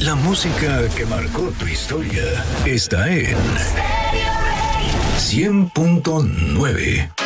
La música que marcó tu historia está en 100.9.